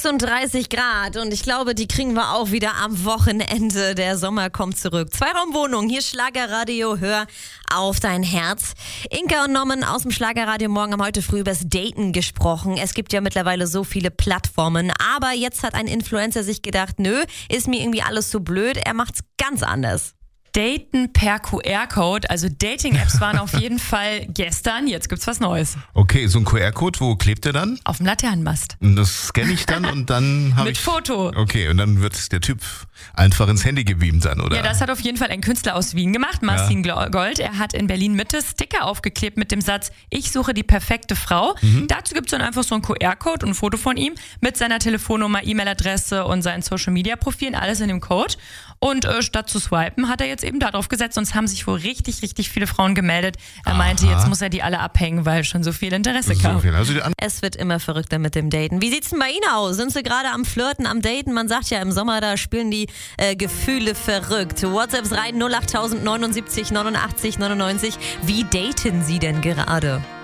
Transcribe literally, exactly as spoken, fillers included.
sechsunddreißig Grad und ich glaube, die kriegen wir auch wieder am Wochenende. Der Sommer kommt zurück. Zweiraumwohnung, hier Schlagerradio, hör auf dein Herz. Inka und Norman aus dem Schlagerradio Morgen haben heute früh über das Daten gesprochen. Es gibt ja mittlerweile so viele Plattformen, aber jetzt hat ein Influencer sich gedacht, nö, ist mir irgendwie alles so blöd, er macht's ganz anders. Daten per Q R-Code, also Dating-Apps waren auf jeden Fall gestern, jetzt gibt's was Neues. Okay, so ein Q R-Code, wo klebt der dann? Auf dem Laternenmast. Und das scanne ich dann und dann habe ich... Mit Foto. Okay, und dann wird der Typ einfach ins Handy gebeamt dann, oder? Ja, das hat auf jeden Fall ein Künstler aus Wien gemacht, Marcin ja. Gold. Er hat in Berlin-Mitte Sticker aufgeklebt mit dem Satz, ich suche die perfekte Frau. Mhm. Dazu gibt's dann einfach so ein Q R-Code und ein Foto von ihm mit seiner Telefonnummer, E-Mail-Adresse und seinen Social-Media-Profilen, alles in dem Code. Und äh, statt zu swipen, hat er jetzt eben darauf gesetzt. Und es haben sich wohl richtig, richtig viele Frauen gemeldet. Er Aha. meinte, jetzt muss er die alle abhängen, weil schon so viel Interesse kam. So viel. Also es wird immer verrückter mit dem Daten. Wie sieht's denn bei Ihnen aus? Sind Sie gerade am Flirten, am Daten? Man sagt ja, im Sommer, da spielen die äh, Gefühle verrückt. WhatsApps rein null acht neunundsiebzig neunundachtzig neunundneunzig. Wie daten Sie denn gerade?